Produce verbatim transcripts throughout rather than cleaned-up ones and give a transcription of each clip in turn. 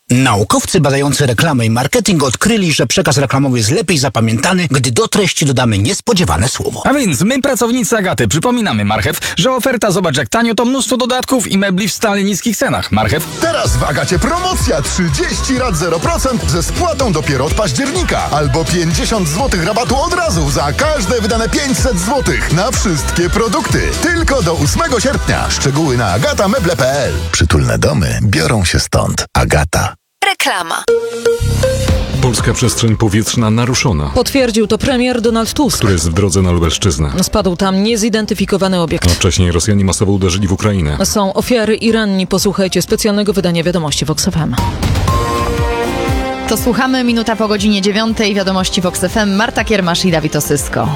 Naukowcy badający reklamę i marketing odkryli, że przekaz reklamowy jest lepiej zapamiętany, gdy do treści dodamy niespodziewane słowo. A więc my, pracownicy Agaty, przypominamy Marchew, że oferta zobacz jak tanio to mnóstwo dodatków i mebli w stale niskich cenach. Marchew. Teraz w Agacie promocja trzydzieści rat zero procent ze spłatą dopiero od października. Albo pięćdziesiąt złotych rabatu od razu za każde wydane pięćset złotych na wszystkie produkty. Tylko do ósmego sierpnia. Szczegóły na agata meble kropka p l. Przytulne domy biorą się stąd. Agata. Reklama. Polska przestrzeń powietrzna naruszona. Potwierdził to premier Donald Tusk, który jest w drodze na Lubelszczyznę. Spadł tam niezidentyfikowany obiekt. A wcześniej Rosjanie masowo uderzyli w Ukrainę. Są ofiary i ranni. Posłuchajcie specjalnego wydania wiadomości Vox F M. To słuchamy, minuta po godzinie dziewiątej, wiadomości Vox F M, Marta Kiermasz i Dawid Osysko.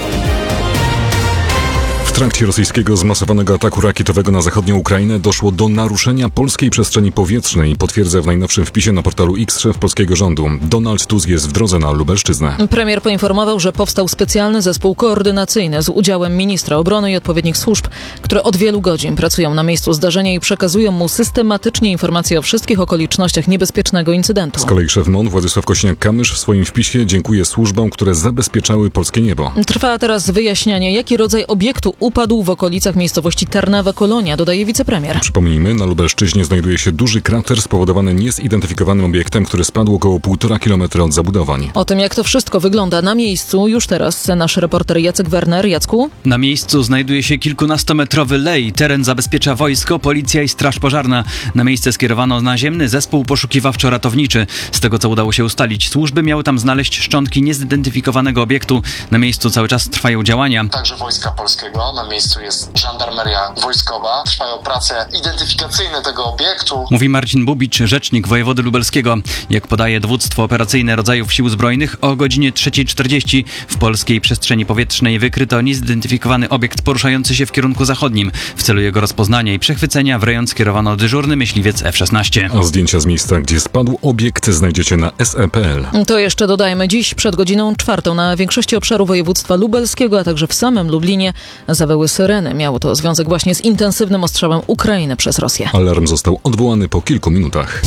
W trakcie rosyjskiego zmasowanego ataku rakietowego na zachodnią Ukrainę doszło do naruszenia polskiej przestrzeni powietrznej, potwierdza w najnowszym wpisie na portalu X szef polskiego rządu. Donald Tusk jest w drodze na Lubelszczyznę. Premier poinformował, że powstał specjalny zespół koordynacyjny z udziałem ministra obrony i odpowiednich służb, które od wielu godzin pracują na miejscu zdarzenia i przekazują mu systematycznie informacje o wszystkich okolicznościach niebezpiecznego incydentu. Z kolei szef M O N Władysław Kosiniak-Kamysz w swoim wpisie dziękuje służbom, które zabezpieczały polskie niebo. Trwa teraz wyjaśnianie, jaki rodzaj obiektu upadł w okolicach miejscowości Tarnawa-Kolonia, dodaje wicepremier. Przypomnijmy, na Lubelszczyźnie znajduje się duży krater spowodowany niezidentyfikowanym obiektem, który spadł około półtora kilometra od zabudowań. O tym, jak to wszystko wygląda na miejscu, już teraz nasz reporter Jacek Werner. Jacku? Na miejscu znajduje się kilkunastometrowy lej. Teren zabezpiecza wojsko, policja i straż pożarna. Na miejsce skierowano naziemny zespół poszukiwawczo-ratowniczy. Z tego, co udało się ustalić, służby miały tam znaleźć szczątki niezidentyfikowanego obiektu. Na miejscu cały czas trwają działania. Także Wojska Polskiego. Na miejscu jest żandarmeria wojskowa. Trwają prace identyfikacyjne tego obiektu. Mówi Marcin Bubicz, rzecznik wojewody lubelskiego. Jak podaje dowództwo operacyjne rodzajów sił zbrojnych, o godzinie trzeciej czterdzieści w polskiej przestrzeni powietrznej wykryto niezidentyfikowany obiekt poruszający się w kierunku zachodnim. W celu jego rozpoznania i przechwycenia w rejon skierowano dyżurny myśliwiec F szesnaście. A zdjęcia z miejsca, gdzie spadł obiekt, znajdziecie na s e kropka p l. To jeszcze dodajmy, dziś przed godziną czwartą na większości obszaru województwa lubelskiego, a także w samym Lublinie zawyły syreny. Miało to związek właśnie z intensywnym ostrzałem Ukrainy przez Rosję. Alarm został odwołany po kilku minutach.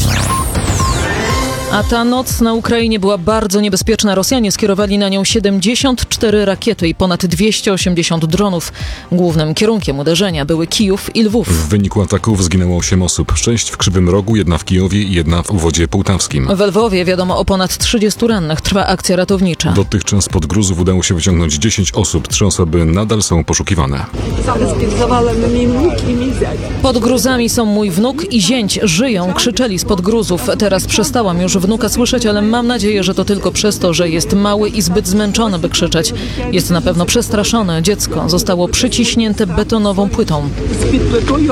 A ta noc na Ukrainie była bardzo niebezpieczna. Rosjanie skierowali na nią siedemdziesiąt cztery rakiety i ponad dwieście osiemdziesiąt dronów. Głównym kierunkiem uderzenia były Kijów i Lwów. W wyniku ataków zginęło osiem osób. sześć w Krzywym Rogu, jedna w Kijowie i jedna w Uwodzie Połtawskim. We Lwowie wiadomo o ponad trzydziestu rannych. Trwa akcja ratownicza. Dotychczas pod gruzów udało się wyciągnąć dziesięć osób. Trzy osoby nadal są poszukiwane. Pod gruzami są mój wnuk i zięć. Żyją, krzyczeli spod gruzów. Teraz przestałam już wnuka słyszeć, ale mam nadzieję, że to tylko przez to, że jest mały i zbyt zmęczony, by krzyczeć. Jest na pewno przestraszone. Dziecko zostało przyciśnięte betonową płytą.